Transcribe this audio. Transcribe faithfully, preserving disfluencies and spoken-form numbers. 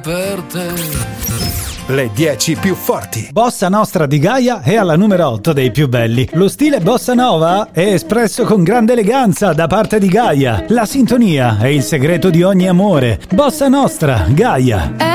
per te. Le dieci più forti. Bossa Nostra di Gaia è alla numero otto dei più belli. Lo stile bossa nova è espresso con grande eleganza da parte di Gaia. La sintonia è il segreto di ogni amore. Bossa Nostra, Gaia.